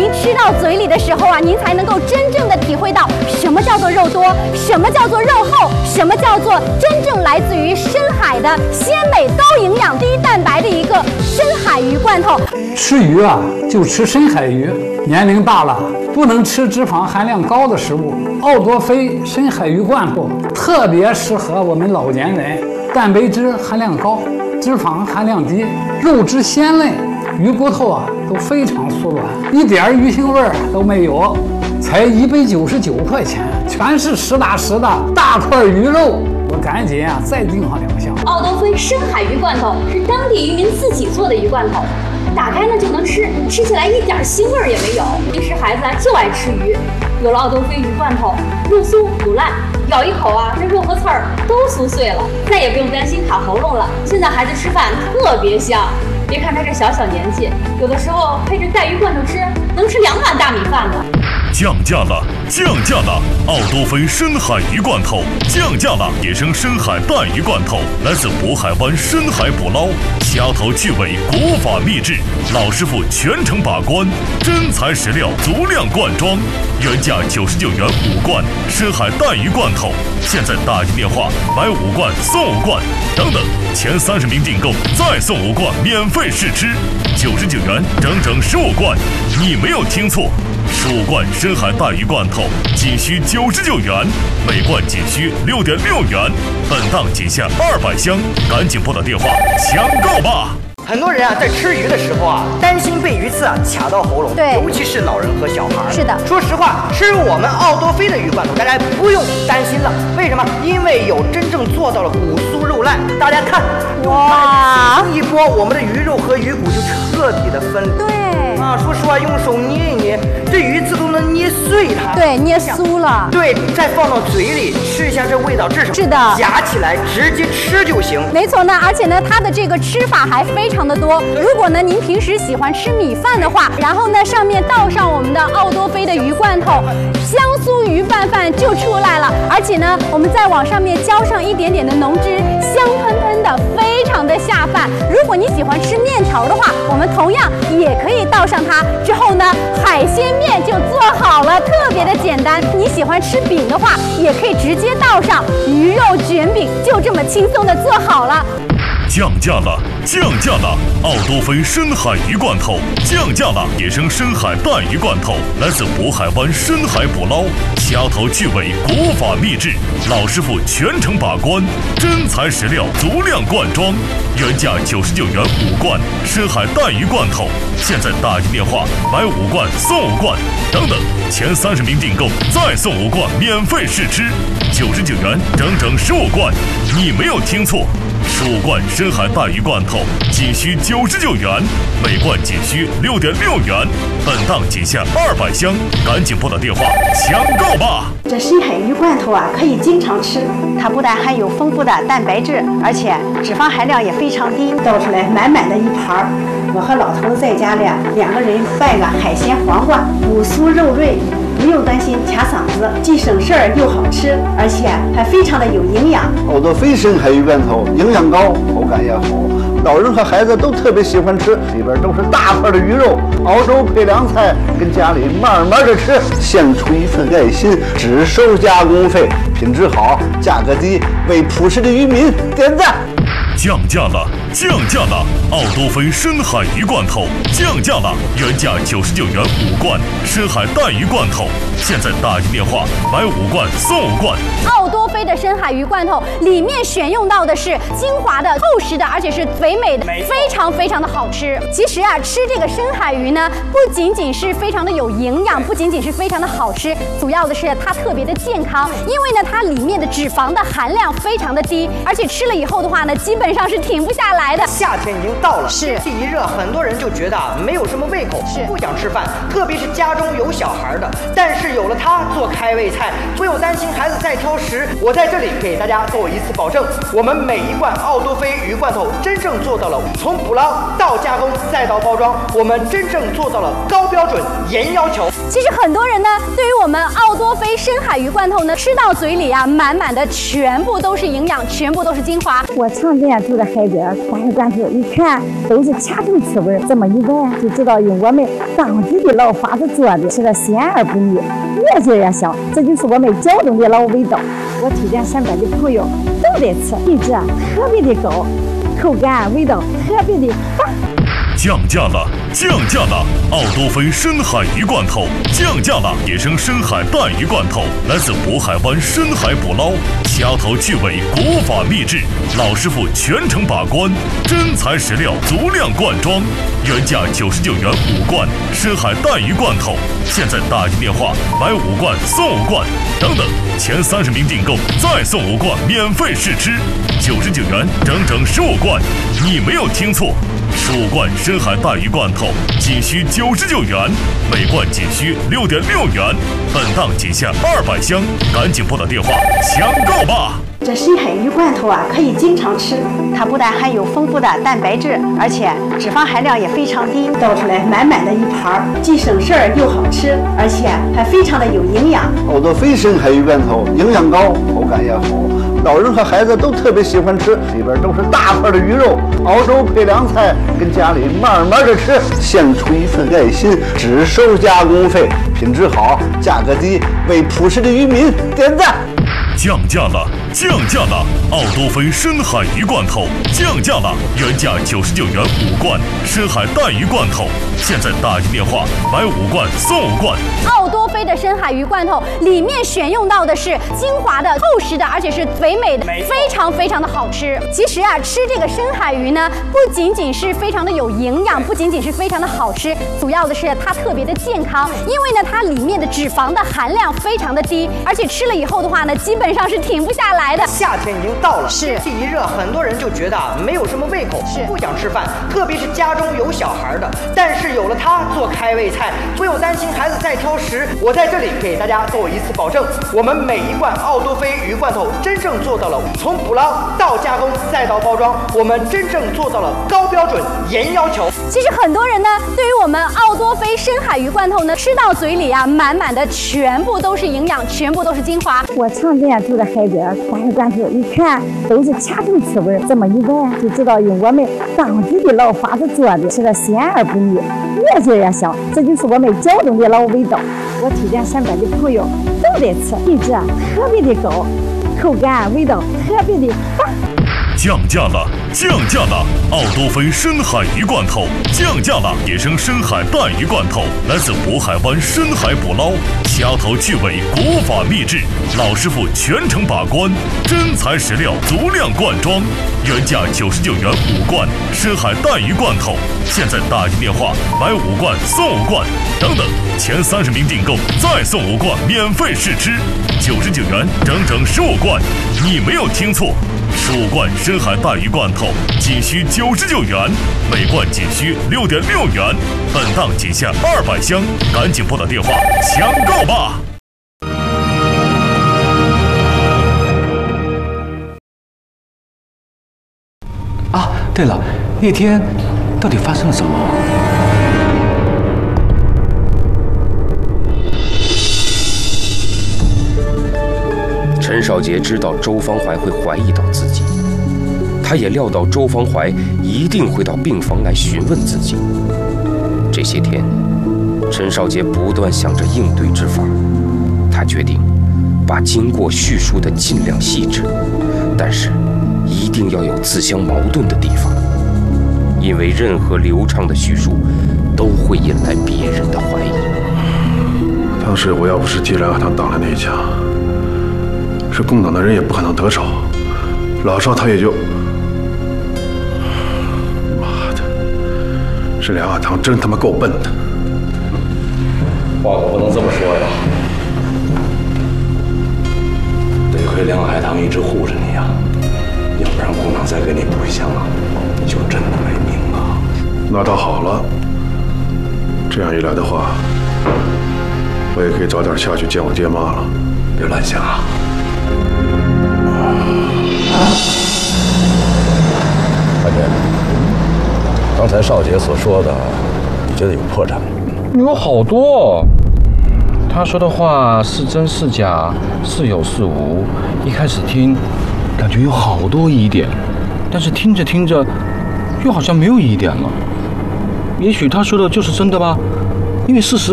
您吃到嘴里的时候啊，您才能够真正的体会到什么叫做肉多，什么叫做肉厚，什么叫做真正来自于深海的鲜美、高营养、低蛋白的一个深海鱼罐头。 吃鱼啊，就吃深海鱼。年龄大了，不能吃脂肪含量高的食物。奥多菲深海鱼罐头特别适合我们老年人，蛋白质含量高，脂肪含量低，肉质鲜嫩，鱼骨头啊都非常酥软，一点鱼腥味儿都没有，才199块钱，全是实打实的大块鱼肉。我赶紧啊再订上2箱。 奥多菲深海鱼罐头是当地渔民自己做的鱼罐头，打开呢就能吃，吃起来一点腥味儿也没有。平时孩子就爱吃鱼，有了奥多菲鱼罐头，肉酥不烂，咬一口啊，这肉和刺儿都酥碎了，再也不用担心卡喉咙了。现在孩子吃饭特别香，别看他这小年纪，有的时候配着带鱼罐头吃，能吃2碗大米饭呢。 降价了，降价了！奥多菲深海鱼罐头降价了，野生深海带鱼罐头来自渤海湾深海捕捞，掐头去尾，国法秘制，老师傅全程把关，真材实料，足量灌装，原价99元5罐深海带鱼罐头，现在打进电话买5罐送5罐，等等，前30名订购再送5罐免费试吃，99元整15罐，你没有听错。15罐深海带鱼罐头仅需99元，每罐仅需6.6元，本档仅限200箱，赶紧拨打电话抢购吧！ 很多人啊，在吃鱼的时候啊，担心被鱼刺啊卡到喉咙， 对， 尤其是老人和小孩。 是的， 说实话，吃我们奥多菲的鱼罐头，大家不用担心了。为什么？因为有真正做到了骨酥肉烂。大家看，哇，一拨，我们的鱼肉和鱼骨就彻底的分离。 对。 啊，说实话，用手捏一捏，这鱼刺都能捏碎它。 对，捏酥了。 对，再放到嘴里吃一下，这味道这是什么？ 是的， 夹起来直接吃就行。 没错呢，而且呢，它的这个吃法还非常的多。如果呢您平时喜欢吃米饭的话，然后呢上面倒上我们的奥多菲的鱼罐头，香酥鱼拌饭就出来了。而且呢，我们再往上面浇上一点点的浓汁，香喷喷的，非常的下饭。如果你喜欢吃面条的话，我们同样也可以倒上它。之后呢，海鲜面就做好了，特别的简单。你喜欢吃饼的话，也可以直接倒上鱼肉卷饼，就这么轻松的做好了。 降价了，降价了！奥多菲深海鱼罐头降价了，野生深海带鱼罐头来自渤海湾深海捕捞，掐头去尾，国法秘制，老师傅全程把关，真材实料，足量灌装，原价99元5罐深海带鱼罐头，现在打进电话买5罐送5罐，等等，前30名订购再送5罐免费试吃，99元整15罐，你没有听错。15罐深海带鱼罐头仅需99元，每罐仅需6.6元，本档仅限200箱，赶紧拨打电话抢购吧！ 这深海鱼罐头啊，可以经常吃，它不但含有丰富的蛋白质，而且脂肪含量也非常低。倒出来满满的一盘儿，我和老头子在家里2个人拌个海鲜黄瓜，骨酥肉润。不用担心卡嗓子，既省事儿又好吃，而且还非常的有营养。 奥多菲深海鱼罐头营养高，口感也好，老人和孩子都特别喜欢吃，里边都是大块的鱼肉，熬粥配凉菜，跟家里慢慢的吃，献出一份爱心，只收加工费，品质好，价格低，为朴实的渔民点赞。 降价了，降价了！奥多菲深海鱼罐头降价了，原价99元5罐深海带鱼罐头，现在打进电话买5罐送5罐。 奥多菲的深海鱼罐头里面选用到的是精华的、厚实的，而且是肥美的，非常的好吃。其实啊，吃这个深海鱼呢，不仅仅是非常的有营养，不仅仅是非常的好吃，主要的是它特别的健康，因为呢，它里面的脂肪的含量非常的低，而且吃了以后的话呢，基本上是停不下来的。 夏天已经到了， 是天气一热，很多人就觉得没有什么胃口，不想吃饭，特别是家中有小孩的。但是有了它做开胃菜，不用担心孩子再挑食。我在这里给大家做一次保证，我们每一罐奥多菲鱼罐头真正做到了从捕捞到加工再到包装，我们真正做到了高标准、严要求。 其实很多人呢，对于我们奥多菲深海鱼罐头呢，吃到嘴里啊，满满的全部都是营养，全部都是精华。 我创建年住的孩子，大鱼罐头一看都是掐头吃味，这么一闻就知道用我们当地的老法子做的，吃了鲜而不腻，越做越香，这就是我们胶东的老味道。我推荐身边的朋友都得吃，品质特别的高，口感味道特别的棒。 降价了！降价了！奥多菲深海鱼罐头降价了！野生深海带鱼罐头来自渤海湾深海捕捞，掐头去尾，国法秘制，老师傅全程把关，真材实料，足量灌装，原价99元5罐深海带鱼罐头，现在打进电话买5罐送5罐，等等，前30名订购再送5罐免费试吃，99元整整15罐，你没有听错，15罐深海带鱼罐头仅需99元，每罐仅需6.6元，本档仅限200箱，赶紧拨打电话抢购吧！ 这深海鱼罐头啊，可以经常吃，它不但含有丰富的蛋白质，而且脂肪含量也非常低，倒出来满满的一盘，既省事儿又好吃，而且还非常的有营养。 奥多菲深海鱼罐头营养高，口感也好，老人和孩子都特别喜欢吃，里边都是大块的鱼肉，熬粥配凉菜，跟家里慢慢的吃，献出一份爱心，只收加工费，品质好，价格低，为朴实的渔民点赞。 降价了！降价了！奥多菲深海鱼罐头降价了，原价99元5罐深海带鱼罐头，现在打进电话买5罐送5罐。 奥多菲的深海鱼罐头里面选用到的是精华的、厚实的，而且是肥美的，非常的好吃。其实啊，吃这个深海鱼呢，不仅仅是非常的有营养，不仅仅是非常的好吃，主要的是它特别的健康，因为呢，它里面的脂肪的含量非常的低，而且吃了以后的话呢，基本上是停不下来的。 夏天已经到了， 是天气一热，很多人就觉得没有什么胃口，不想吃饭，特别是家中有小孩的。但是有了它做开胃菜，不用担心孩子再挑食。我在这里给大家做一次保证，我们每一罐奥多菲鱼罐头真正做到了从捕捞到加工再到包装，我们真正做到了高标准、严要求。 其实很多人呢，对于我们奥多菲深海鱼罐头呢，吃到嘴里啊，满满的全部都是营养，全部都是精华。 我常年住的孩子，大鱼罐头一看都是掐头吃味，这么一闻就知道用我们当地的老法子做的，吃了鲜而不腻，越做越香，这就是我们胶东的老味道。我推荐身边的朋友都得吃，品质特别的高，口感味道特别的棒。 降价了！降价了！奥多菲深海鱼罐头降价了！野生深海带鱼罐头来自渤海湾深海捕捞，掐头去尾，国法秘制，老师傅全程把关，真材实料，足量灌装，原价99元5罐深海带鱼罐头，现在打进电话买5罐送5罐，等等，前30名订购再送5罐免费试吃，99元整整15罐，你没有听错，15罐深海带鱼罐头仅需99元，每罐仅需6.6元，本档仅限200箱，赶紧拨打电话抢购吧！ 啊，对了，那天到底发生了什么？ 陈少杰知道周芳怀会怀疑到自己，他也料到周芳怀一定会到病房来询问自己。这些天，陈少杰不断想着应对之法，他决定把经过叙述的尽量细致，但是一定要有自相矛盾的地方，因为任何流畅的叙述都会引来别人的怀疑。 当时我要不是季然和他挡了那一枪，是共党的人也不可能得手，老少他也就……妈的，这梁海棠真他妈够笨的。 话可不能这么说呀，得亏梁海棠一直护着你呀，要不然共党再给你补一枪啊，你就真的没命了。 那倒好了，这样一来的话，我也可以早点下去见我爹妈了。 别乱想啊！大姐，刚才少杰所说的，你觉得有破绽吗？ 有好多，他说的话是真是假，是有是无。一开始听，感觉有好多疑点， 但是听着听着，又好像没有疑点了。也许他说的就是真的吧，因为事实